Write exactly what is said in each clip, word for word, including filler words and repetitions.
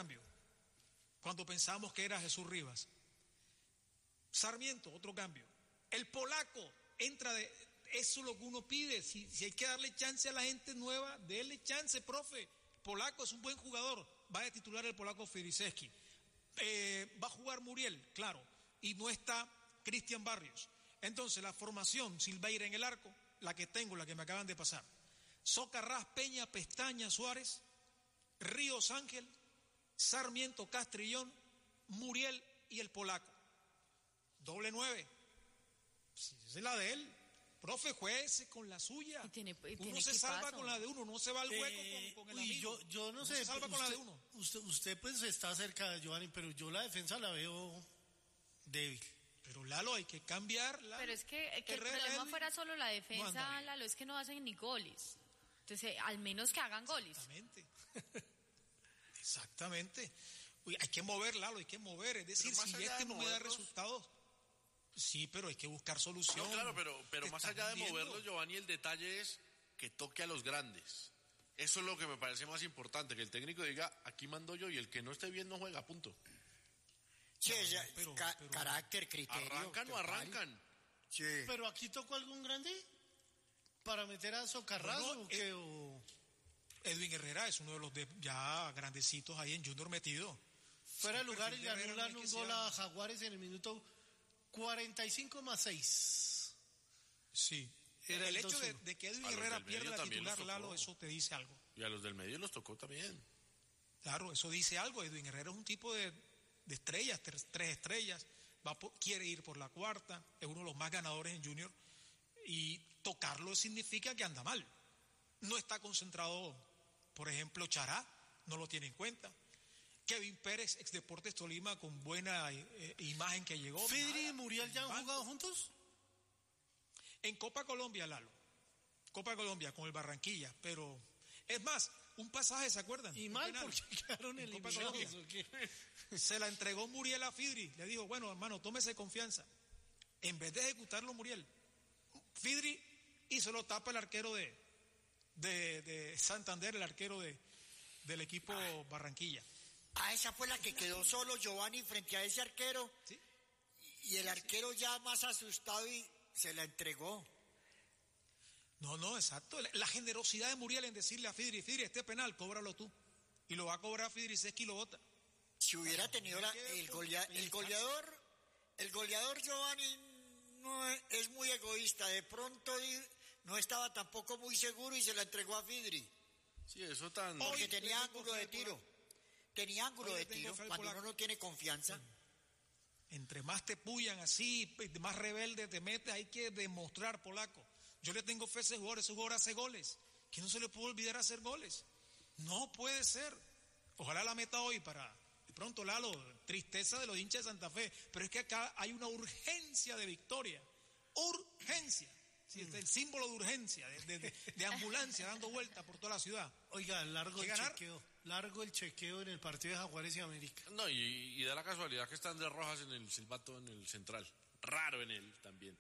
cambio. Cuando pensamos que era Jesús Rivas. Sarmiento, otro cambio. El polaco entra de... Eso es lo que uno pide. Si, si hay que darle chance a la gente nueva, déle chance, profe. El polaco es un buen jugador. Va a titular el polaco Firiseski. Eh, va a jugar Muriel, claro. Y no está Cristian Barrios. Entonces la formación Silveira en el arco, la que tengo, la que me acaban de pasar. Socarrás, Peña, Pestaña, Suárez, Ríos Ángel, Sarmiento, Castrillón, Muriel y el polaco. Doble nueve. Sí, esa es la de él. Profe, jueguese con la suya. Y tiene, y uno tiene se equipazo. salva con la de uno, no se va al hueco eh, con, con el uy, amigo. Yo, yo no uno sé. se salva usted, con la de uno. Usted, usted pues está cerca de Giovanni, pero yo la defensa la veo débil. Pero Lalo, hay que cambiar. Lalo. Pero es que, que el Herrera, problema Edwin, fuera solo la defensa, no anda bien. Lalo, es que no hacen ni goles. Entonces, al menos que hagan goles. Exactamente. Exactamente. Uy, hay que mover, Lalo, hay que mover. Es decir, si este no me da resultados, sí, pero hay que buscar solución. No, claro, pero, pero más allá de viendo? moverlo, Giovanni, el detalle es que toque a los grandes. Eso es lo que me parece más importante, que el técnico diga, aquí mando yo, y el que no esté bien no juega, punto. Sí, No, ya, pero- ca- pero- carácter, criterio. ¿Arrancan o total. arrancan? Sí. Pero aquí tocó algún grande para meter a Socarrás Bueno, o qué, eh, o... Edwin Herrera es uno de los de ya grandecitos ahí en Junior metido. Fuera de Sí, lugar y perfil le de Herrera no anulan hay un que gol sea- a Jaguares en el minuto cuarenta y cinco más seis. Sí. Era el el hecho de, dos uno. de que Edwin A los Herrera del medio pierda la también titular, los tocó. Lalo, eso te dice algo. Y a los del medio los tocó también. Claro, eso dice algo. Edwin Herrera es un tipo de, de estrellas, tres, tres estrellas, va por- quiere ir por la cuarta, es uno de los más ganadores en Junior, y tocarlo significa que anda mal. No está concentrado, por ejemplo, Chará, no lo tiene en cuenta. Kevin Pérez, ex Deportes Tolima, con buena eh, imagen que llegó. ¿Fidri Nada, y Muriel ya han banco. jugado juntos? En Copa Colombia, Lalo. Copa Colombia con el Barranquilla, pero es más, un pasaje, ¿se acuerdan? Y Un mal penal porque quedaron en Copa eliminados. Colombia. ¿O qué? Se la entregó Muriel a Fidri, le dijo, bueno, hermano, tómese confianza. En vez de ejecutarlo Muriel, Fidri hizo lo tapa el arquero de, de, de Santander, el arquero de, del equipo Barranquilla. Ah, esa fue la que quedó solo Giovanni frente a ese arquero. ¿Sí? Y el arquero ya más asustado y se la entregó. No, no, exacto. La, la generosidad de Muriel en decirle a Fidri, Fidri, este penal, cóbralo tú. Y lo va a cobrar Fidri Sesqui y lo bota. Si hubiera tenido la, el, golea- el goleador, el goleador Giovanni no es, es muy egoísta. De pronto y- no estaba tampoco muy seguro y se la entregó a Fidri. Sí, eso tan... Hoy Porque le tenía tengo ángulo fe de al tiro. polaco. Tenía ángulo Hoy de le tengo tiro. fe al Cuando polaco. uno no tiene confianza. Entre más te puyan así, más rebelde te metes, hay que demostrar, polaco. Yo le tengo fe a ese jugador, ese jugador hace goles. Que no se le puede olvidar hacer goles. No puede ser. Ojalá la meta hoy para, de pronto, Lalo, tristeza de los hinchas de Santa Fe. Pero es que acá hay una urgencia de victoria. Urgencia. Sí, este es el símbolo de urgencia, de, de, de, de ambulancia dando vuelta por toda la ciudad. Oiga, largo ¿Qué el ganar? chequeo. Largo el chequeo en el partido de Jaguares y América. No, y, y da la casualidad que está Andrés Rojas en el silbato en el central. Raro en él también.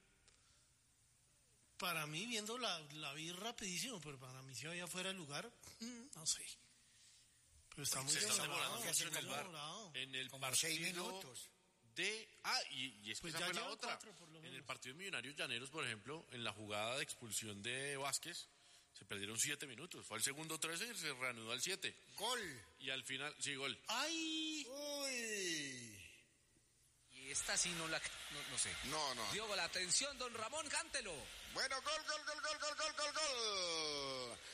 Para mí, viendo la, la vi rapidísimo, pero para mí si vaya fuera del lugar, mm, no sé. Pero está muy Se está demorado, demorando mucho en está el bar. demorado. En el Como seis partido minutos. de... Ah, y, y es que Pues esa ya fue la llevan otra. cuatro, por lo En menos. el partido de Millonarios Llaneros, por ejemplo, en la jugada de expulsión de Vázquez, se perdieron siete minutos. Fue al segundo trece y se reanudó al siete. Gol. Y al final, sí, gol. ¡Ay! Uy. Y esta sí no la... No, no sé. No, no. Diogo, la atención, don Ramón, cántelo. Bueno, gol, gol, gol, gol, gol, gol, gol, gol. ¡Gol!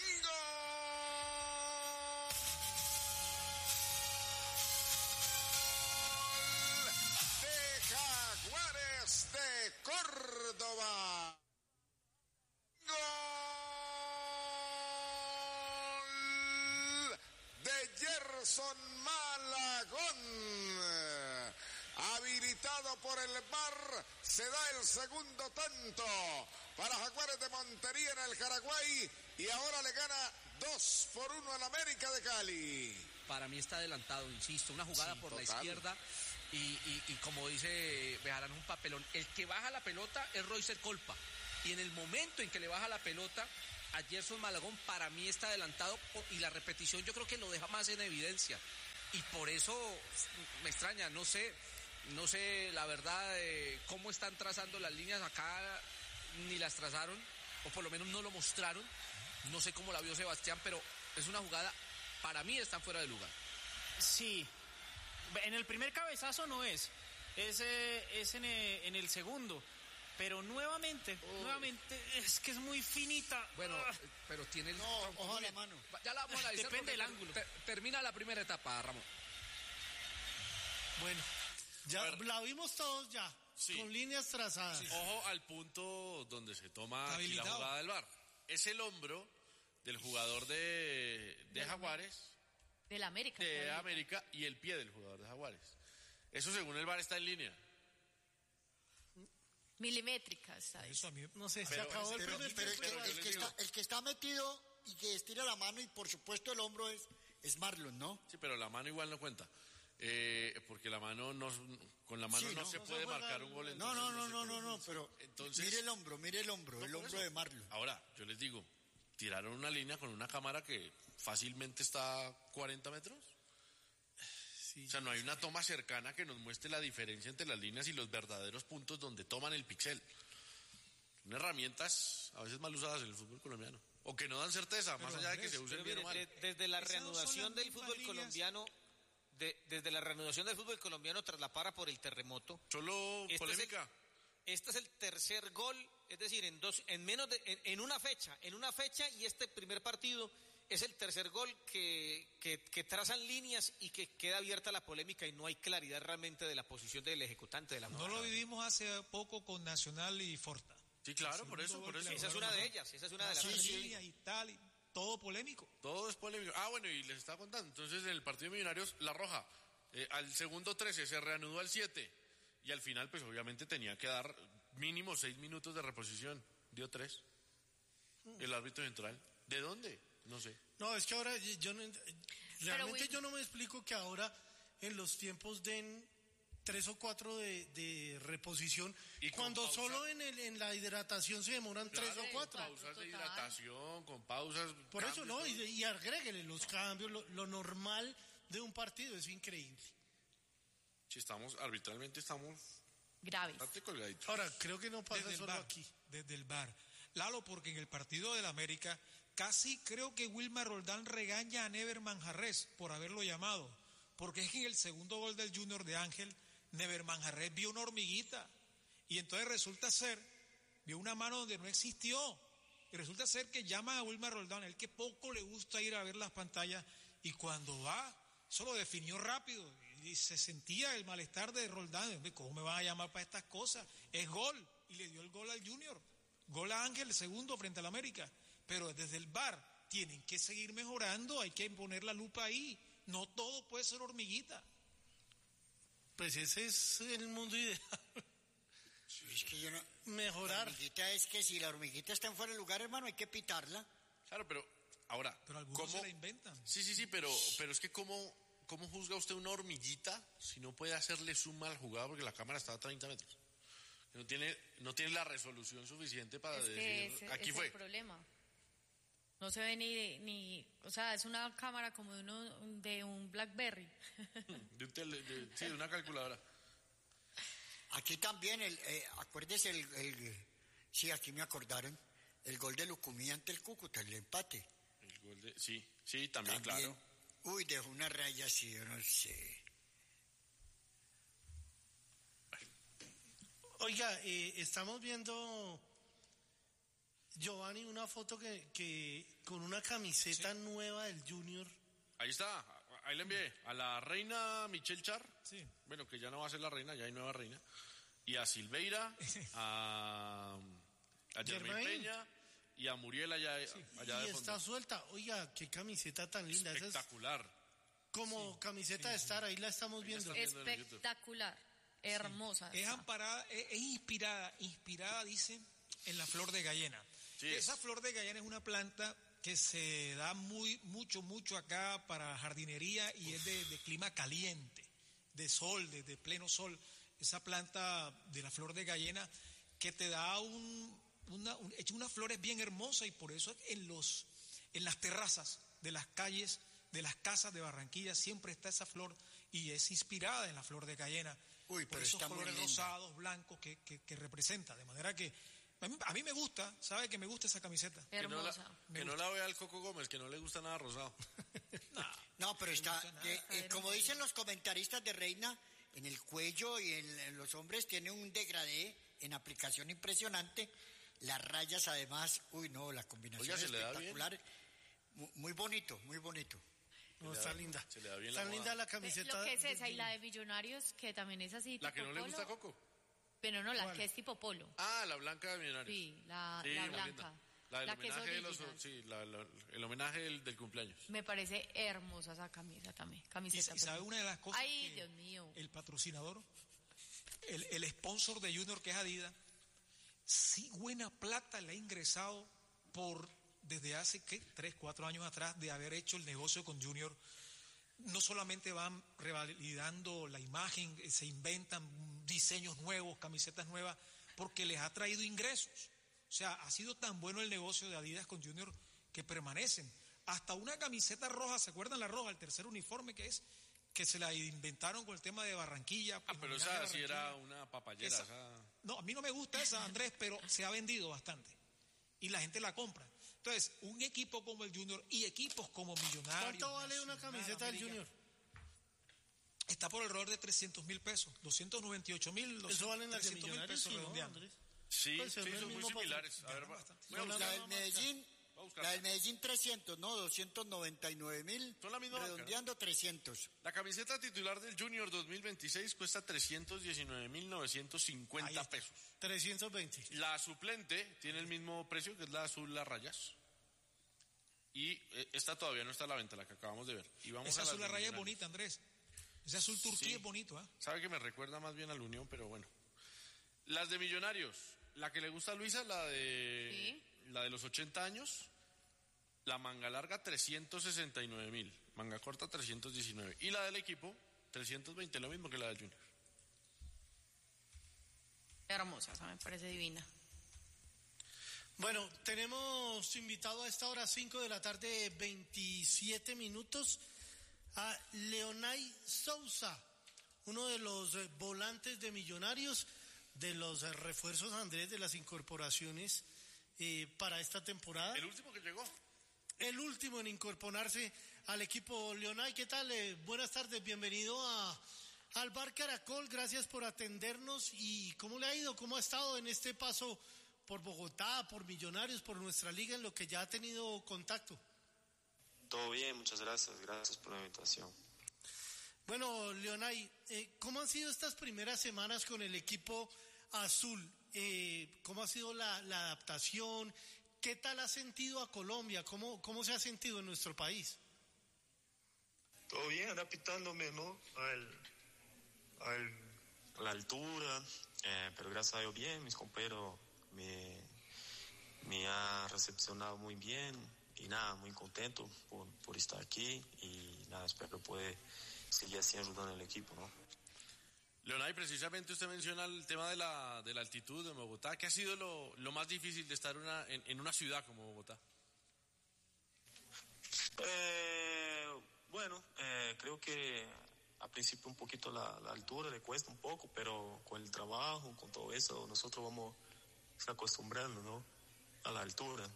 De Jaguares de Córdoba. Gol de Gerson Malagón. Habilitado por el V A R, se da el segundo tanto para Jaguares de Montería en el Jaraguay y ahora le gana dos por uno al América de Cali. Para mí está adelantado, insisto, una jugada Sí, por la total. izquierda y, y, y como dice Bejarán, un papelón. El que baja la pelota es Roycer Colpa y en el momento en que le baja la pelota a Gerson Malagón, para mí está adelantado y la repetición yo creo que lo deja más en evidencia. y por eso me extraña, no sé, no sé la verdad eh, cómo están trazando las líneas acá, ni las trazaron, o por lo menos no lo mostraron, no sé cómo la vio Sebastián, pero es una jugada, para mí están fuera de lugar. Sí, en el primer cabezazo no es, es, eh, es en, eh, en el segundo. Pero nuevamente, oh. nuevamente, es que es muy finita. Bueno, ah. pero tiene el... No, ojo a la mano. Ya la vamos a analizar. Depende del ángulo. Te, termina la primera etapa, Ramón. Bueno, ya la vimos todos ya, sí. con líneas trazadas. Sí. Ojo al punto donde se toma aquí la jugada del V A R. Es el hombro del jugador de, de, de Jaguares. Del América. De América y el pie del jugador de Jaguares. Eso según el V A R está en línea. Milimétrica está eso a mí, no sé, pero, se acabó el pero, primer pero el, que, tiempo. el, que está, el que está metido y que estira la mano y por supuesto el hombro es, es Marlon, ¿no? Sí, pero la mano igual no cuenta. Eh, porque la mano no, con la mano sí, no, no se no puede se marcar un gol. No, no, no, no, no, no, no, pero entonces, mire el hombro, mire el hombro, no, el hombro eso. de Marlon. Ahora, yo les digo, tiraron una línea con una cámara que fácilmente está a cuarenta metros. Sí. O sea, no hay una toma cercana que nos muestre la diferencia entre las líneas y los verdaderos puntos donde toman el pixel. Son herramientas a veces mal usadas en el fútbol colombiano. O que no dan certeza, pero más allá Andrés, de que se usen bien o mal. De, desde la Esas reanudación son del fútbol líneas. colombiano, de, desde la reanudación del fútbol colombiano tras la para por el terremoto. Solo este polémica. Es el, este es el tercer gol, es decir, en dos, en menos de, en, en una fecha, en una fecha y este primer partido es el tercer gol que, que, que trazan líneas y que queda abierta la polémica y no hay claridad realmente de la posición del ejecutante de la No jugada. lo vivimos hace poco con Nacional y Forta. Sí, claro, por eso, por eso. Esa es una de ellas, esa es una de las Sí, cosas. sí, y tal, y todo polémico. Todo es polémico. Ah, bueno, y les estaba contando. Entonces, en el partido de Millonarios, la roja, eh, al segundo trece se reanudó al siete. Y al final, pues obviamente tenía que dar mínimo seis minutos de reposición. Dio tres. El árbitro central. ¿De dónde? No sé. No, es que ahora yo no, realmente Will... yo no me explico que ahora en los tiempos den tres o cuatro de, de reposición y cuando pausa, solo en, el, en la hidratación se demoran claro, tres o cuatro. Pausas Total. de hidratación, con pausas. Por cambios, eso, ¿no? Y, todo. y agréguele los cambios, lo, lo normal de un partido, es increíble. Si estamos, arbitralmente estamos graves. bastante colgaditos. Ahora, creo que no pasa Desde el solo V A R, aquí. desde el V A R. Lalo, porque en el partido del América casi creo que Wilmar Roldán regaña a Never Manjarres por haberlo llamado, porque es que en el segundo gol del Junior de Ángel, Never Manjarres vio una hormiguita y entonces resulta ser, vio una mano donde no existió y resulta ser que llama a Wilmar Roldán, el que poco le gusta ir a ver las pantallas y cuando va, eso lo definió rápido y se sentía el malestar de Roldán, ¿cómo me van a llamar para estas cosas? Es gol y le dio el gol al Junior, gol a Ángel, segundo frente al América, pero desde el V A R tienen que seguir mejorando, hay que poner la lupa ahí, no todo puede ser hormiguita. Pues ese es el mundo ideal. Es que yo no, Mejorar. La hormiguita es que si la hormiguita está en fuera de lugar, hermano, hay que pitarla. Claro, pero ahora, Pero algunos ¿cómo? se la inventan. Sí, sí, sí, pero, pero es que ¿cómo, ¿cómo juzga usted una hormiguita si no puede hacerle suma al jugado porque la cámara está a treinta metros? No tiene, no tiene la resolución suficiente para Es que decir, ese, aquí es fue. el problema. No se ve ni, ni, o sea, es una cámara como de, uno, de un BlackBerry. De un tele- de- sí, de una calculadora. Aquí también, el, eh, acuérdese, el, el, sí, aquí me acordaron, el gol de Lucumí ante el Cúcuta, el empate. El gol de, sí, sí, también, También, claro. uy, dejó una raya así, yo no sé. Oiga, eh, estamos viendo, Giovanni, una foto que, que con una camiseta sí. nueva del Junior. Ahí está, ahí le envié a la reina Michelle Char, Sí. bueno, que ya no va a ser la reina, ya hay nueva reina, y a Silveira, a, a Germain Germain. Peña y a Muriel allá, Sí. allá Y de está fondo. suelta. Oiga, qué camiseta tan linda. Esa es Espectacular. como Sí. camiseta de estar, ahí la estamos viendo. está. viendo en YouTube. Espectacular, hermosa. Es está. amparada, es, es inspirada, inspirada, dicen, en la flor de gallena. Sí, es. Esa flor de gallena es una planta que se da muy, mucho, mucho acá para jardinería y Uf. es de, de clima caliente, de sol, de, de pleno sol. Esa planta de la flor de gallena que te da un, una, un, hecho unas flores bien hermosas y por eso en los, en las terrazas de las calles de las casas de Barranquilla siempre está esa flor y es inspirada en la flor de Cayena. Uy, por pero esos está muy colores linda. rosados, blancos que, que, que representa. De manera que a mí, a mí me gusta, ¿sabe que me gusta esa camiseta? Que no, la, Hermosa. Me que no gusta. la vea el Coco Gómez, que no le gusta nada rosado. No, pero está, gusta nada. eh, eh, como dicen los comentaristas de Reina, en el cuello y en, en los hombres tiene un degradé en aplicación impresionante. Las rayas además, uy no, la combinación Oiga, es se le da espectacular. Muy, muy bonito, muy bonito. No, está linda. Se le da bien Está la linda moda. la camiseta. Lo que es de- esa y la de Millonarios, que también es así. La que tipo no le gusta a polo, Coco. Pero no, la ¿Cuál? que es tipo polo. Ah, la blanca de Millonarios. Sí, la, Sí, la muy blanca. linda. La del La que es homenaje de los, original. sí, la- la- el homenaje del, del cumpleaños. Me parece hermosa esa camisa también. Y, Camiseta. y sabe perdón. una de las cosas Ay, que Dios mío. el patrocinador, el, el sponsor de Junior, que es Adidas, sí buena plata le ha ingresado por desde hace ¿qué? tres, cuatro años atrás de haber hecho el negocio con Junior. No solamente van revalidando la imagen, eh, se inventan diseños nuevos, camisetas nuevas, porque les ha traído ingresos. O sea, ha sido tan bueno el negocio de Adidas con Junior que permanecen. Hasta una camiseta roja, ¿se acuerdan la roja? El tercer uniforme que es, que se la inventaron con el tema de Barranquilla. Ah, en pero homenaje a esa sí era Barranquilla. una papayera. Esa- esa- No, a mí no me gusta esa, Andrés, pero se ha vendido bastante. Y la gente la compra. Entonces, un equipo como el Junior y equipos como Millonarios. ¿Cuánto vale una Nacional, camiseta del América, Junior? Está por alrededor de trescientos mil pesos, doscientos noventa y ocho mil, ¿Eso valen las de trescientos mil Millonarios? pesos Sí, ¿no, redondeando. Andrés? Sí, Pues, sí, es el son muy mismo similares. A ver, ganan va- bastante. voy a La buscar. del Medellín, Voy a buscar. la del Medellín trescientos, no, doscientos noventa y nueve mil, Son la misma marca, ¿no? redondeando trescientos. La camiseta titular del Junior dos mil veintiséis cuesta trescientos diecinueve mil novecientos Ahí cincuenta está. pesos. trescientos veinte. La suplente tiene el mismo precio, que es la azul las rayas. Y eh, esta todavía no está a la venta, la que acabamos de ver. Y vamos Esa a las azul de la raya es Millonarios. bonita, Andrés. Ese azul turquía Sí. es bonito, ¿ah? Sabe que me recuerda más bien al Unión, pero bueno. Las de Millonarios, la que le gusta a Luisa, la de Sí. la de los ochenta años, la manga larga trescientos sesenta y nueve mil, manga corta trescientos diecinueve y la del equipo trescientos veinte, lo mismo que la del Junior. Hermosa, esa me parece divina. Bueno, tenemos invitado a esta hora cinco de la tarde, veintisiete minutos, a Leonay Sousa, uno de los eh, volantes de Millonarios, de los eh, refuerzos, Andrés, de las incorporaciones eh, para esta temporada. El último que llegó. El último en incorporarse al equipo. Leonay, ¿qué tal? Eh, buenas tardes, bienvenido a, al Bar Caracol, gracias por atendernos. ¿Y cómo le ha ido? ¿Cómo ha estado en este paso por Bogotá, por Millonarios, por nuestra liga, en lo que ya ha tenido contacto? Todo bien, muchas gracias, gracias por la invitación. Bueno, Leonay, eh, ¿cómo han sido estas primeras semanas con el equipo azul? Eh, ¿Cómo ha sido la, la adaptación? ¿Qué tal ha sentido a Colombia? ¿Cómo, cómo se ha sentido en nuestro país? Todo bien, adaptándome, ¿no? Al, al- a la altura, eh, pero gracias a Dios bien, mis compañeros me, me han recepcionado muy bien y nada, muy contento por, por estar aquí y nada, espero puede seguir así ayudando al equipo, ¿no? Leonay, precisamente usted menciona el tema de la, de la altitud de Bogotá. ¿Qué ha sido lo, lo más difícil de estar una, en, en una ciudad como Bogotá? Eh, bueno, eh, creo que al principio un poquito la, la altura le cuesta un poco, pero con el trabajo, con todo eso, nosotros vamos se acostumbrando, ¿no? A la altura.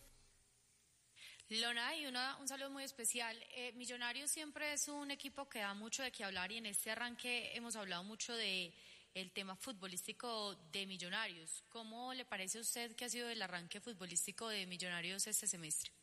Leonay, una, un saludo muy especial. Eh, Millonarios siempre es un equipo que da mucho de qué hablar y en este arranque hemos hablado mucho de el tema futbolístico de Millonarios. ¿Cómo le parece a usted que ha sido el arranque futbolístico de Millonarios este semestre?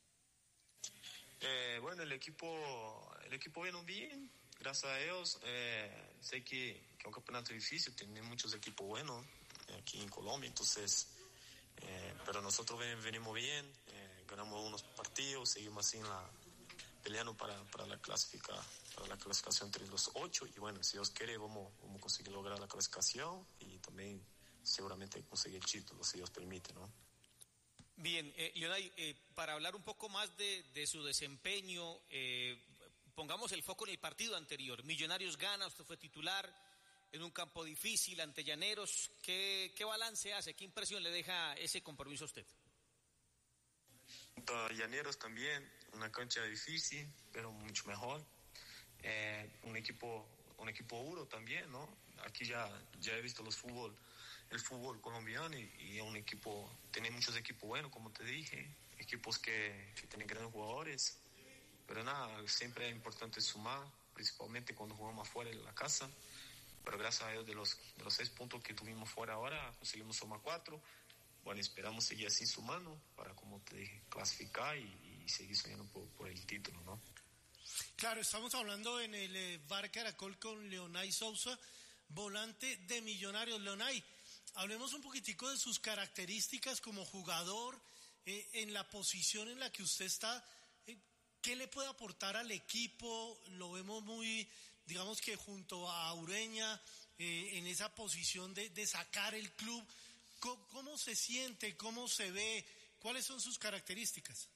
Eh, bueno, el equipo, el equipo viene bien, gracias a Dios. Eh, sé que, que es un campeonato difícil, tiene muchos equipos buenos aquí en Colombia, entonces, eh, pero nosotros ven, venimos bien, eh, ganamos unos partidos, seguimos así en la, peleando para, para la clasifica, para la clasificación entre los ocho, y bueno, si Dios quiere vamos, vamos a conseguir lograr la clasificación y también seguramente conseguir el título, si Dios permite, ¿no? Bien, eh, Leonay, eh, para hablar un poco más de, de su desempeño, eh, pongamos el foco en el partido anterior. Millonarios gana, usted fue titular en un campo difícil ante Llaneros. ¿Qué, qué balance hace? ¿Qué impresión le deja ese compromiso a usted? Para Llaneros también, una cancha difícil, pero mucho mejor. Eh, un equipo, un equipo duro también, ¿no? Aquí ya, ya he visto los fútbol, el fútbol colombiano y, y un equipo, tiene muchos equipos buenos, como te dije, equipos que, que tienen grandes jugadores, pero nada, siempre es importante sumar, principalmente cuando jugamos afuera de la casa, pero gracias a Dios de los, de los seis puntos que tuvimos fuera ahora, conseguimos sumar cuatro. Bueno, esperamos seguir así sumando para, como te dije, clasificar y, y seguir soñando por, por el título, ¿no? Claro, estamos hablando en el eh, Bar Caracol con Leonay Sousa, volante de Millonarios. Leonay, hablemos un poquitico de sus características como jugador, eh, en la posición en la que usted está. Eh, ¿Qué le puede aportar al equipo? Lo vemos muy, digamos que junto a Ureña, eh, en esa posición de, de sacar el club. ¿Cómo, ¿Cómo se siente? ¿Cómo se ve? ¿Cuáles son sus características?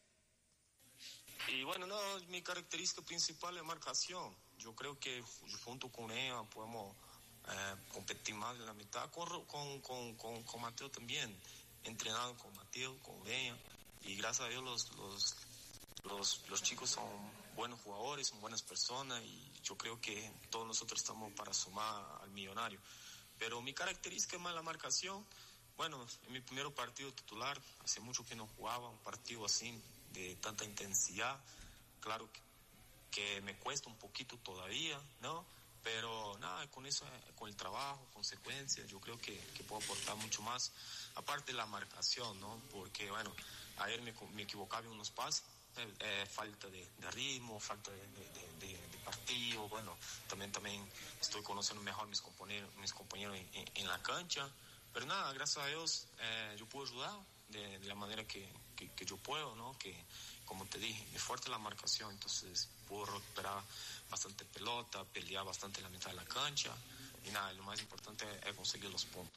Y bueno, no, mi característica principal es marcación. Yo creo que junto con ella podemos eh, competir más en la mitad. Con, con, con, con, con Mateo también, entrenado con Mateo, con ella. Y gracias a Dios los, los, los, los chicos son buenos jugadores, son buenas personas y yo creo que todos nosotros estamos para sumar al Millonario. Pero mi característica es más la marcación. Bueno, en mi primer partido titular, hace mucho que no jugaba un partido así de tanta intensidad, claro que, que me cuesta un poquito todavía, ¿no? Pero nada, con eso, con el trabajo, consecuencias, yo creo que, que puedo aportar mucho más, aparte de la marcación, ¿no? Porque, bueno, ayer me, me equivocaba en unos pases, eh, eh, falta de, de ritmo, falta de, de, de, de partido, bueno, también, también estoy conociendo mejor mis compañeros, mis compañeros en, en, en la cancha, pero nada, gracias a Dios, eh, yo puedo ayudar de, de la manera que, que, que yo puedo, ¿no? Que, como te dije, me fuerte la marcación, entonces puedo recuperar bastante pelota, pelear bastante en la mitad de la cancha, y nada, lo más importante es conseguir los puntos.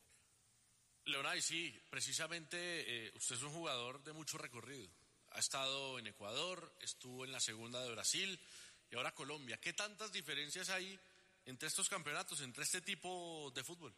Leonay, sí, precisamente eh, usted es un jugador de mucho recorrido. Ha estado en Ecuador, estuvo en la segunda de Brasil y ahora Colombia. ¿Qué tantas diferencias hay entre estos campeonatos, entre este tipo de fútbol?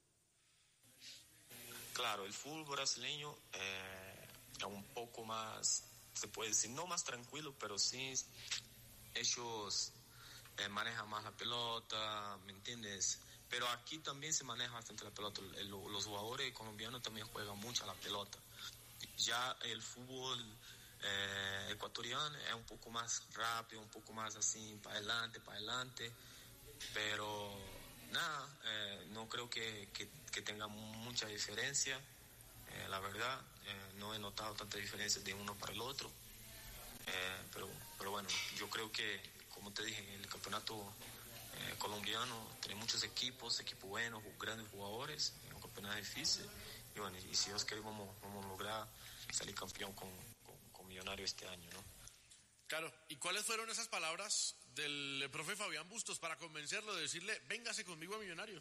Claro, el fútbol brasileño eh, es un poco más, se puede decir, no más tranquilo, pero sí ellos eh, manejan más la pelota, ¿me entiendes? Pero aquí también se maneja bastante la pelota. El, los jugadores colombianos también juegan mucho a la pelota. Ya el fútbol eh, ecuatoriano es un poco más rápido, un poco más así, para adelante, para adelante, pero nada, eh, no creo que, que, que tenga mucha diferencia, eh, la verdad, eh, no he notado tanta diferencia de uno para el otro, eh, pero, pero bueno, yo creo que, como te dije, el campeonato eh, colombiano tiene muchos equipos, equipos buenos, grandes jugadores, es un campeonato difícil, y bueno, y si Dios quiere vamos, vamos a lograr salir campeón con, con, con Millonario este año, ¿no? Claro, ¿y cuáles fueron esas palabras del profe Fabián Bustos para convencerlo de decirle, véngase conmigo a Millonarios?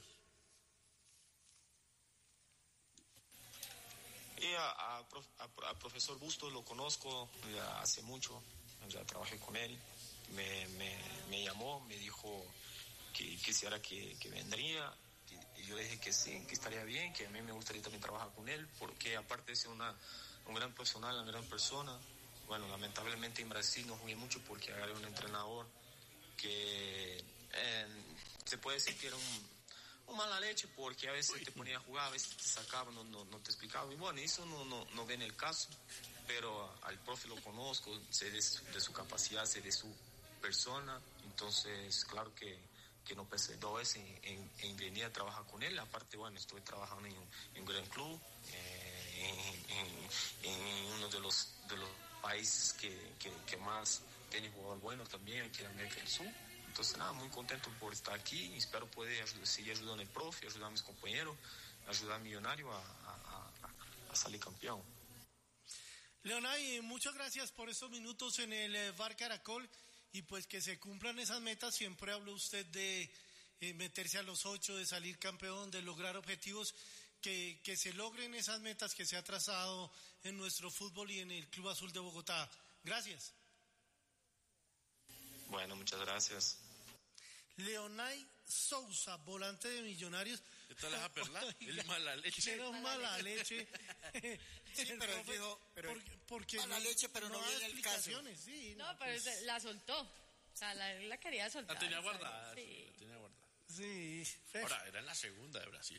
Y a, a, a, a profesor Bustos lo conozco ya hace mucho, ya trabajé con él, me, me, me llamó, me dijo que quisiera que, que vendría, y, y yo le dije que sí, que estaría bien, que a mí me gustaría también trabajar con él, porque aparte de ser una, un gran profesional, una gran persona, bueno, lamentablemente en Brasil no jugué mucho porque agarré un entrenador que eh, se puede decir que era un, un mala leche, porque a veces te ponía a jugar, a veces te sacaba, no, no, no te explicaba, y bueno, eso no, no, no viene el caso, pero al profe lo conozco, sé de su, de su capacidad, sé de su persona, entonces claro que, que no pensé dos veces en, en, en venir a trabajar con él, aparte bueno, estoy trabajando en, en un gran club, eh, en, en, en uno de los, de los países que, que, que más tiene jugador bueno también aquí en América del Sur. Entonces nada, muy contento por estar aquí y espero poder ayudar, seguir ayudando al profe, ayudar a mis compañeros, ayudar a Millonario a, a, a, a salir campeón. Leonay, muchas gracias por estos minutos en el Bar Caracol y pues que se cumplan esas metas. Siempre habló usted de eh, meterse a los ocho, de salir campeón, de lograr objetivos. Que, que se logren esas metas que se ha trazado en nuestro fútbol y en el Club Azul de Bogotá. Gracias. Bueno, muchas gracias. Leonay Sousa, volante de Millonarios. ¿Esta la perla? ¿El mala leche? Era un mala leche. Sí, El pero él profe, dijo, pero porque, porque mala leche, pero no da viene el caso. explicaciones, sí, No, no, pero pues, se- la soltó. O sea, la, la quería soltar. La tenía ¿sabes? guardada, sí, Sí, la tenía guardada. sí. Ahora, era en la segunda de Brasil.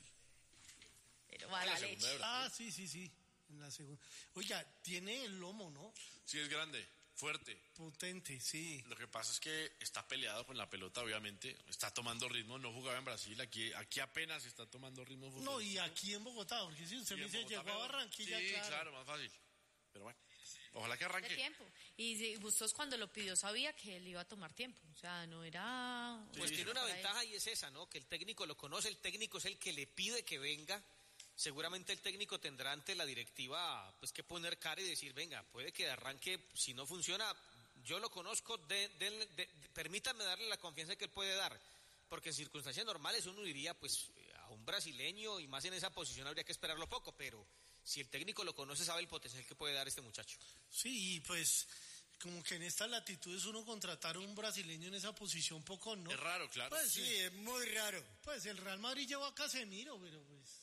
pero mala La leche. segunda de Brasil. Ah, sí, sí, sí. En la segunda. Oiga, tiene el lomo, ¿no? Sí, es grande, fuerte. Potente, sí. Lo que pasa es que está peleado con la pelota, obviamente. Está tomando ritmo, no jugaba en Brasil. Aquí, aquí apenas está tomando ritmo. No, y aquí en Bogotá, porque si usted Y me en dice, Bogotá, llegó a pero- Barranquilla, Sí, claro. claro, más fácil. Pero bueno, ojalá que De arranque. tiempo. Y sí, Bustos cuando lo pidió sabía que él iba a tomar tiempo. O sea, no era... Pues tiene una para él. ventaja y es esa, ¿no? Que el técnico lo conoce, el técnico es el que le pide que venga. Seguramente el técnico tendrá ante la directiva pues que poner cara y decir, venga, puede que arranque, si no funciona, yo lo conozco, de, de, de, de, permítanme darle la confianza que él puede dar. Porque en circunstancias normales uno diría, pues a un brasileño y más en esa posición habría que esperarlo poco, pero si el técnico lo conoce sabe el potencial que puede dar este muchacho. Sí, y pues como que en estas latitudes uno contratar a un brasileño en esa posición poco, ¿no? Es raro, claro. Pues Sí, es muy raro. Pues el Real Madrid llevó a Casemiro, pero pues...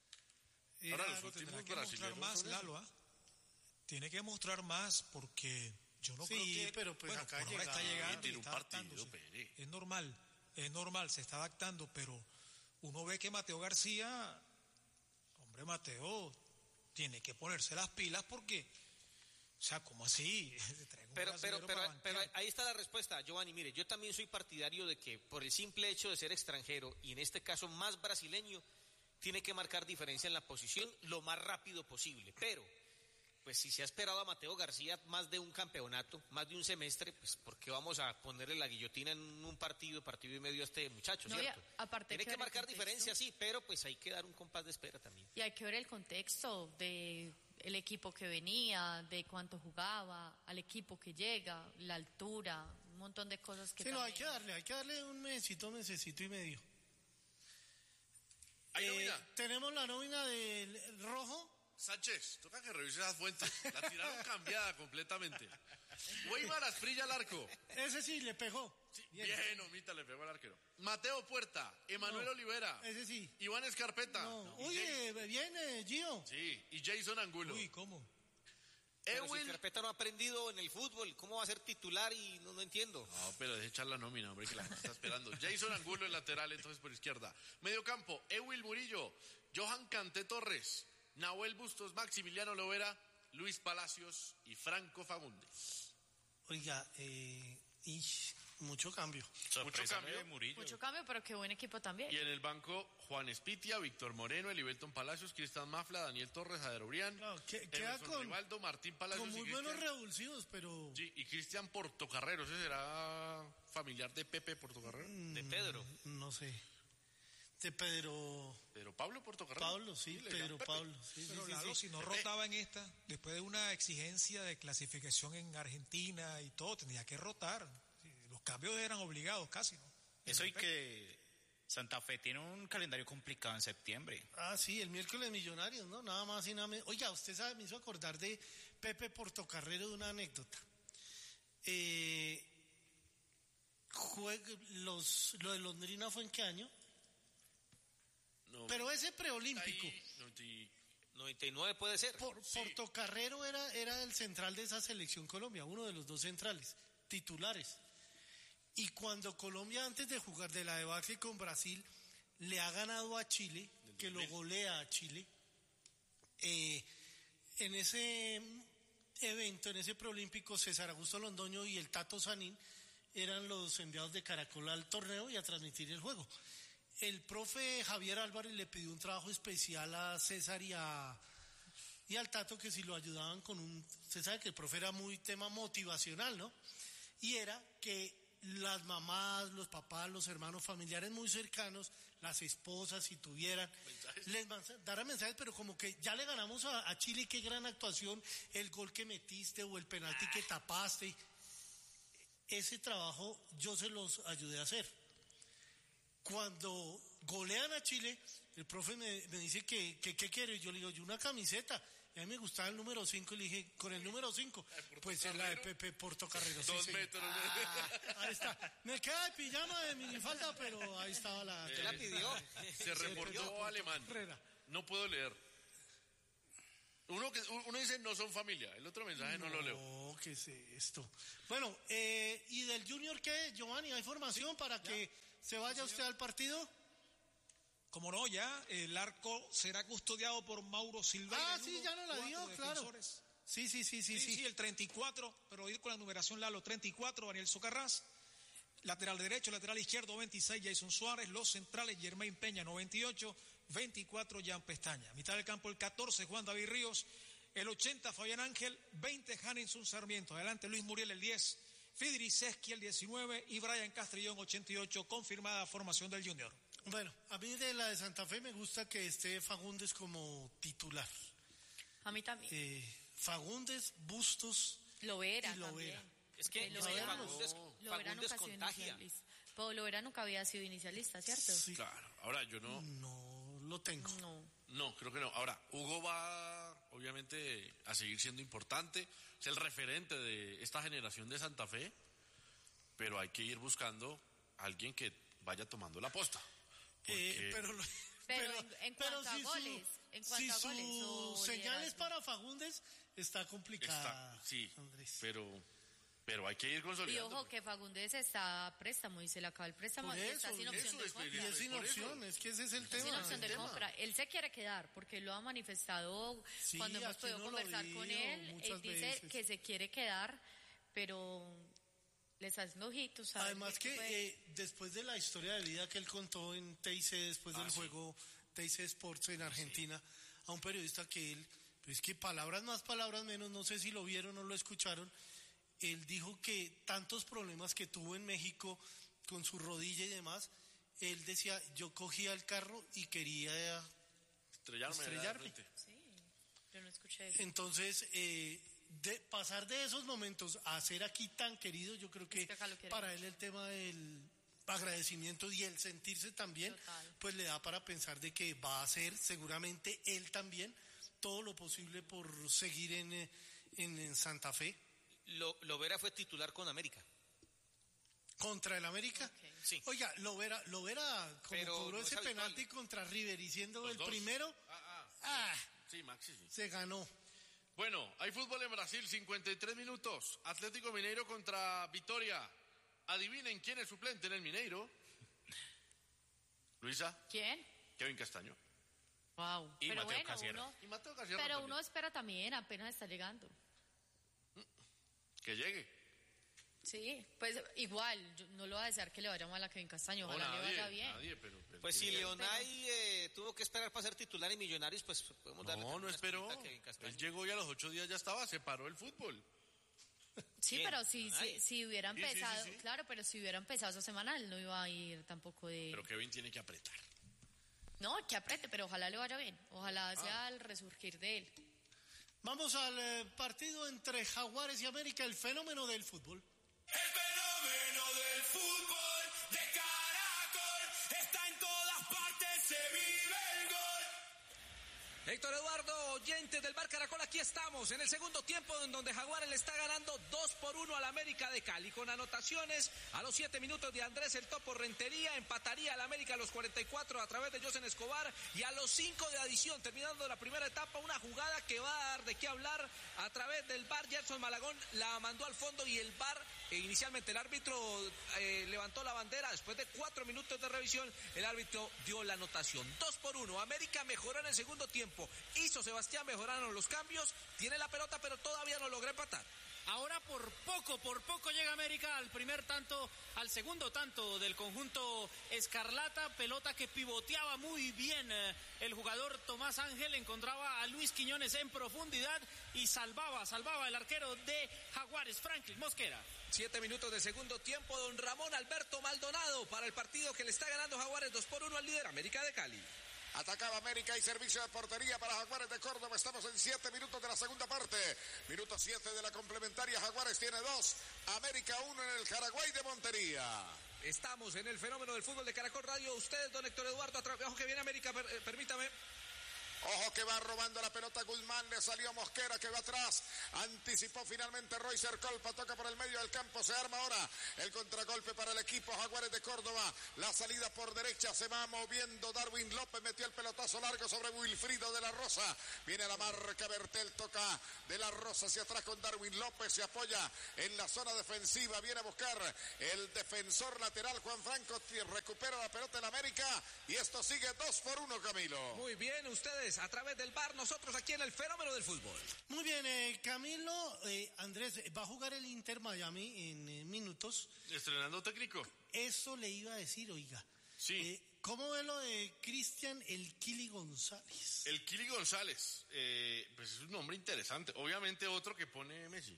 Ahora, era- los últimos Tendrá que brasileños mostrar más, son eso. Lalo, ¿ah? Tiene que mostrar más porque yo no Sí, creo que... pero pues bueno, acá por ahora llega- está llegando y tiene un está partido, adaptándose. Pere. Es normal, es normal, se está adaptando, pero uno ve que Mateo García, hombre, Mateo tiene que ponerse las pilas porque, o sea, ¿cómo así? Trae un Pero, pero, brasilero pero, para pero banquear. ahí está la respuesta, Giovanni. Mire, yo también soy partidario de que por el simple hecho de ser extranjero y en este caso más brasileño, tiene que marcar diferencia en la posición lo más rápido posible. Pero, pues si se ha esperado a Mateo García más de un campeonato, más de un semestre, pues ¿por qué vamos a ponerle la guillotina en un partido, partido y medio a este muchacho, No, y cierto? a- aparte tiene que que ver el marcar contexto. diferencia, sí, pero pues hay que dar un compás de espera también. Y hay que ver el contexto de el equipo que venía, de cuánto jugaba, al equipo que llega, la altura, un montón de cosas que Sí, no, hay también- que darle, hay que darle un mesecito, mesecito y medio. Hay Eh, nómina. tenemos la nómina del Rojo. Sánchez, toca que revise las fuentes. La tiraron cambiada completamente. Weimar Asprilla al arco. Ese sí, le pegó. Sí, Bien. bien, Omita le pegó al arquero. Mateo Puerta, Emanuel No, Olivera, Ese sí. Iván Escarpeta. No. y Oye, viene Gio. Jay- sí, y Jason Angulo. Uy, ¿cómo? Pero si Ewin. Carpeta no ha aprendido en el fútbol, ¿cómo va a ser titular? Y no, no entiendo. No, pero deje echar la nómina, hombre, que la gente está esperando. Jason Angulo en lateral, entonces por izquierda. Medio campo, Ewil Murillo, Johan Canté Torres, Nahuel Bustos, Maximiliano Lovera, Luis Palacios y Franco Fagundes. Oiga, eh, ish, mucho cambio. Mucho cambio. Mucho cambio, pero qué buen equipo también. Y en el banco, Juan Espitia, Víctor Moreno, Elivelton Palacios, Cristian Mafla, Daniel Torres, Jader Obrián, Claro, que- queda Emerson con- Rivaldo, Martín Palacios Con muy y buenos Cristian. revulsivos, pero... Sí, y Cristian Portocarrero, ¿ese será familiar de Pepe Portocarrero? De Pedro. No sé. De Pedro... Pero Pablo Portocarrero. Pablo, sí, le llaman Pedro Pepe. Pablo. Sí, Pero sí, sí, Lalo, sí. si no rotaba en esta, después de una exigencia de clasificación en Argentina y todo, tenía que rotar. Sí, los cambios eran obligados casi, ¿no? Eso y que Santa Fe tiene un calendario complicado en septiembre. Ah, sí, el miércoles Millonarios, ¿no? Nada más y nada menos. Oiga, usted sabe, me hizo acordar de Pepe Portocarrero de una anécdota. Eh, jueg- los, lo de Londrina fue en qué año? No, Pero ese preolímpico. ahí, noventa y- noventa y nueve puede ser. Por, Portocarrero era, era el central de esa selección Colombia, uno de los dos centrales, titulares. Y cuando Colombia, antes de jugar de la debacle con Brasil, le ha ganado a Chile, que lo golea a Chile, eh, en ese evento, en ese preolímpico, César Augusto Londoño y el Tato Sanín eran los enviados de Caracol al torneo y a transmitir el juego. El profe Javier Álvarez le pidió un trabajo especial a César y a y al Tato, que si lo ayudaban con un... Usted sabe que el profe era muy tema motivacional, ¿no? Y era que las mamás, los papás, los hermanos familiares muy cercanos, las esposas, si tuvieran, les daran mensajes, pero como que ya le ganamos a, a Chile, qué gran actuación, el gol que metiste o el penalti que tapaste. Ese trabajo yo se los ayudé a hacer. Cuando golean a Chile, el profe me, me dice que, que ¿qué quiere? Yo le digo, yo una camiseta. y a mí me gustaba el número cinco, y le dije, con el número cinco, pues es la de Pepe Portocarrero. Dos sí, metros. Ah, ahí está. Me queda de pijama de minifalda, pero ahí estaba la... ¿Qué la pidió? Se reportó alemán. No puedo leer. Uno, que, uno dice no son familia, el otro mensaje no, no lo leo. No, ¿qué es esto? Bueno, eh, ¿y del Junior qué, Giovanni? ¿Hay formación sí, para ya. que se vaya sí, usted al partido? Como no, ya el arco será custodiado por Mauro Silva. Ah, sí, uno, ya no la dio, claro. Sí, sí, sí, sí, sí, sí. Sí, el treinta y cuatro, pero ir con la numeración Lalo, treinta y cuatro, Daniel Socarrás. Lateral derecho, lateral izquierdo, veintiséis, Jason Suárez. Los centrales, Germain Peña, noventa y ocho. veinticuatro, Jan Pestaña. Mitad del campo, el catorce, Juan David Ríos. El ochenta, Fabián Ángel. veinte, Hanninson Sarmiento. Adelante, Luis Muriel, el diez. Fidri Sesqui, el diecinueve. Y Brian Castrillón, ochenta y ocho. Confirmada formación del Junior. Bueno, a mí de la de Santa Fe me gusta que esté Fagundes como titular. A mí también. Eh, Fagundes, Bustos Lovera y Lovera. También. Es que Lovera, Fagundes, Lovera Fagundes nunca contagia. Pablo Lovera nunca había sido inicialista, ¿cierto? Sí. Claro, ahora yo no... No lo tengo. No. No, creo que no. Ahora, Hugo va obviamente a seguir siendo importante, es el referente de esta generación de Santa Fe, pero hay que ir buscando a alguien que vaya tomando la posta. Eh, pero, lo, pero, pero en, en cuanto pero a si goles, su, en cuanto si a goles sus señales para Fagundes está complicada. Está, sí, Andrés. pero pero hay que ir consolidando. Y ojo que Fagundes está a préstamo y se le acaba el préstamo y está sin opción de compra. Y es sin opción, es que ese es el tema. Sin opción de compra. Él se quiere quedar porque lo ha manifestado sí, cuando hemos podido no conversar con él. Él dice veces. que se quiere quedar, pero le está haciendo ojitos. Además que, que eh, después de la historia de vida que él contó en T I C, después ah, del sí. juego T I C Sports en Argentina, sí. a un periodista que él, pues que palabras más, palabras menos, no sé si lo vieron o lo escucharon, él dijo que tantos problemas que tuvo en México con su rodilla y demás, él decía, yo cogía el carro y quería estrellarme. estrellarme. Sí, yo no escuché eso. Entonces, eh, de pasar de esos momentos a ser aquí tan querido, yo creo que, es que para él el tema del agradecimiento y el sentirse también, Total. pues le da para pensar de que va a hacer seguramente él también todo lo posible por seguir en, en, en Santa Fe. Lo, Lovera fue titular con América. ¿Contra el América? Okay. Sí. Oiga, Lovera, Lovera como Pero cobró no ese penalti contra River y siendo Los el dos. primero, ah, ah, ah, sí, Maxi, sí. se ganó. Bueno, hay fútbol en Brasil, cincuenta y tres minutos. Atlético Mineiro contra Vitória. Adivinen quién es suplente en el Mineiro. Luisa. ¿Quién? Kevin Castaño. Wow. Y pero Mateo bueno, Casierra. uno, y Mateo Casierra pero también. uno espera también, apenas está llegando. Que llegue. Sí, pues igual, yo no lo voy a desear que le vaya mal a Kevin Castaño, ojalá no, nadie, le vaya bien. Nadie, pero, pero pues si Leonay eh, tuvo que esperar para ser titular en Millonarios, pues podemos darle... No, no esperó. Él llegó y a los ocho días ya estaba, se paró el fútbol. Sí, ¿Quién? pero si, si, si hubiera Sí, sí, empezado, sí, sí. claro, pero si hubiera empezado esa semana, él no iba a ir tampoco de... Pero Kevin tiene que apretar. No, que apriete, pero ojalá le vaya bien, ojalá sea el resurgir de él. Vamos al eh, partido entre Jaguares y América, el fenómeno del fútbol. El fenómeno del fútbol de Caracol está en todas partes, se vive el gol. Héctor Eduardo, oyentes del Bar Caracol, aquí estamos en el segundo tiempo en donde Jaguares le está ganando dos por uno al América de Cali con anotaciones a los siete minutos de Andrés el Topo Rentería, empataría al América a los cuarenta y cuatro a través de Josen Escobar y a los cinco de adición, terminando la primera etapa, una jugada que va a dar de qué hablar a través del V A R. Gerson Malagón la mandó al fondo y el V A R, eh, inicialmente el árbitro eh, levantó la bandera, después de cuatro minutos de revisión el árbitro dio la anotación, dos por uno, América mejoró en el segundo tiempo. Hizo Sebastián, mejoraron los cambios, tiene la pelota pero todavía no logra empatar. Ahora por poco, por poco llega América al primer tanto, al segundo tanto del conjunto escarlata, pelota que pivoteaba muy bien eh, el jugador Tomás Ángel, encontraba a Luis Quiñones en profundidad y salvaba, salvaba el arquero de Jaguares, Franklin Mosquera. Siete minutos de segundo tiempo, don Ramón Alberto Maldonado para el partido que le está ganando Jaguares dos por uno al líder América de Cali. Atacaba América y servicio de portería para Jaguares de Córdoba. Estamos en siete minutos de la segunda parte. Minuto siete de la complementaria. Jaguares tiene dos. América uno en el Caraguay de Montería. Estamos en el fenómeno del fútbol de Caracol Radio. Ustedes, don Héctor Eduardo, a trabajo que viene América, per, eh, permítame. Ojo que va robando la pelota Guzmán, le salió Mosquera que va atrás, anticipó finalmente Roycer Colpa, toca por el medio del campo, se arma ahora el contragolpe para el equipo Jaguares de Córdoba, la salida por derecha, se va moviendo Darwin López, metió el pelotazo largo sobre Wilfrido de la Rosa, viene a la marca Bertel, toca de la Rosa hacia atrás con Darwin López, se apoya en la zona defensiva, viene a buscar el defensor lateral Juan Franco, recupera la pelota en América y esto sigue dos por uno, Camilo. Muy bien, ustedes a través del bar, nosotros aquí en el fenómeno del fútbol. Muy bien, eh, Camilo, eh, Andrés, va a jugar el Inter Miami en eh, minutos. Estrenando técnico. Eso le iba a decir, oiga. Sí. Eh, ¿Cómo ve lo de Cristian El Kili González? El Kili González, eh, pues es un nombre interesante. Obviamente otro que pone Messi.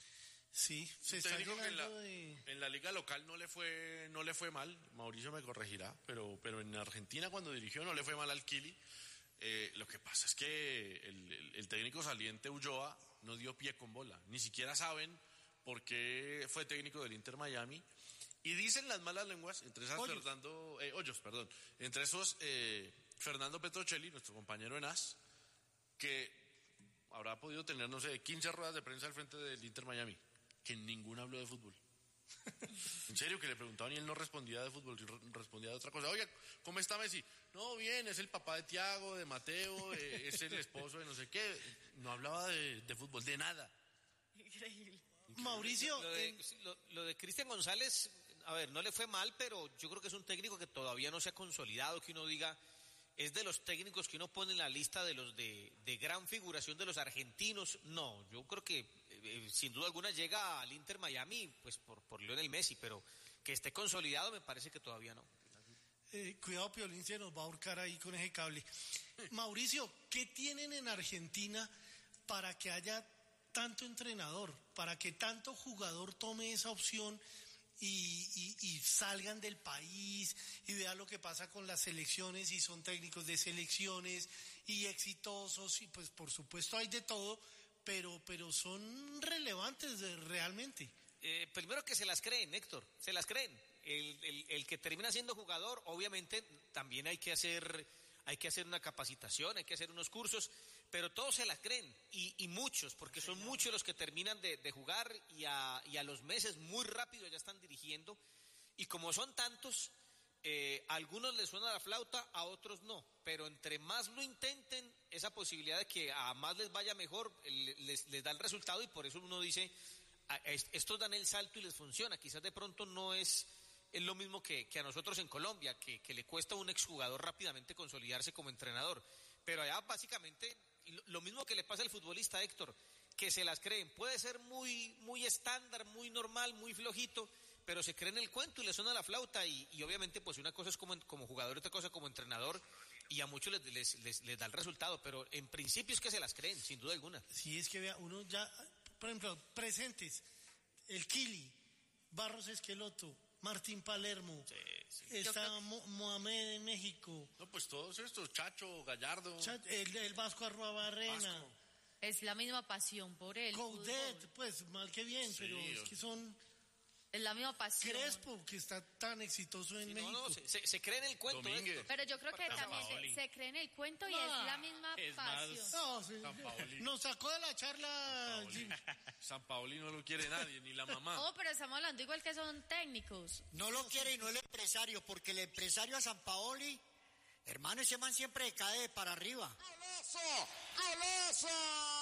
Sí, se un está técnico que en la, de... en la liga local no le fue no le fue mal. Mauricio me corregirá, pero pero en Argentina cuando dirigió no le fue mal al Kili. Eh, lo que pasa es que el, el, el técnico saliente Ulloa no dio pie con bola. Ni siquiera saben por qué fue técnico del Inter Miami. Y dicen las malas lenguas, entre esas Hoyos. Fernando, eh, Hoyos, perdón, entre esos eh, Fernando Petrocelli, nuestro compañero en A S, que habrá podido tener, no sé, quince ruedas de prensa al frente del Inter Miami, que ninguna habló de fútbol. En serio, que le preguntaban y él no respondía de fútbol, respondía de otra cosa. Oiga, ¿cómo está Messi? No, bien, es el papá de Tiago, de Mateo, eh, es el esposo de no sé qué. No hablaba de, de fútbol, de nada. Increíble. Mauricio, Lo de, en- lo, lo de Cristian González, a ver, no le fue mal, pero yo creo que es un técnico que todavía no se ha consolidado, que uno diga, es de los técnicos que uno pone en la lista de los de, de gran figuración de los argentinos. No, yo creo que eh, sin duda alguna llega al Inter Miami, pues por, por Lionel Messi, pero que esté consolidado me parece que todavía no. eh, cuidado, Piolín se nos va a ahorcar ahí con ese cable. Mauricio, ¿qué tienen en Argentina para que haya tanto entrenador, para que tanto jugador tome esa opción y, y, y salgan del país y vean lo que pasa con las selecciones y son técnicos de selecciones y exitosos y pues por supuesto hay de todo, pero, pero son relevantes de- realmente? Eh, primero que se las creen, Héctor, se las creen. El, el, el que termina siendo jugador, obviamente, también hay que hacer, hay que hacer una capacitación, hay que hacer unos cursos, pero todos se las creen, y, y muchos, porque son muchos los que terminan de, de jugar y a, y a los meses muy rápido ya están dirigiendo, y como son tantos, eh, a algunos les suena la flauta, a otros no, pero entre más lo intenten, esa posibilidad de que a más les vaya mejor, les, les da el resultado, y por eso uno dice, a- es- estos dan el salto y les funciona. Quizás de pronto no es, es lo mismo que, que a nosotros en Colombia, que, que le cuesta a un exjugador rápidamente consolidarse como entrenador, pero allá básicamente lo, lo mismo que le pasa al futbolista, Héctor, que se las creen. Puede ser muy, muy estándar, muy normal, muy flojito, pero se creen el cuento y le suena la flauta, y, y obviamente pues una cosa es como, como jugador y otra cosa como entrenador, y a muchos les, les, les, les da el resultado, pero en principio es que se las creen, sin duda alguna. Sí, es que vea, uno ya, por ejemplo, presentes, el Kili, Barros Esqueloto, Martín Palermo, está Mo- Mohamed en México, No, pues todos estos, Chacho, Gallardo. Cha- el, el Vasco Arruabarrena, Vasco. Es la misma pasión por él. Coudet, pues mal que bien, Sí, pero es o- que son Es la misma pasión. Crespo, que está tan exitoso en Sí, no, México. no, se, se, se creen el cuento, Domínguez. Héctor. Pero yo creo que también Paoli. se, se cree en el cuento y No, es la misma es más- pasión. No, sí. San Paoli. Nos sacó de la charla. Paoli. San Paoli no lo quiere nadie, ni la mamá. Oh, pero estamos hablando igual que son técnicos. No lo quiere y no el empresario, porque el empresario a San Paoli, hermano, ese man siempre cae para arriba. ¡Golazo! ¡Golazo!